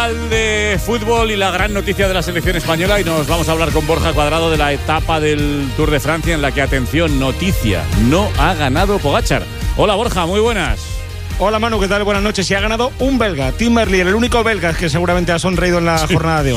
Mundial de Fútbol y la gran noticia de la selección española, y nos vamos a hablar con Borja Cuadrado de la etapa del Tour de Francia en la que, atención, noticia, no ha ganado Pogačar. Hola Borja, muy buenas. Hola Manu, ¿qué tal? Buenas noches. Y ha ganado un belga, Tim Merlier, el único belga que seguramente ha sonreído en la jornada de hoy.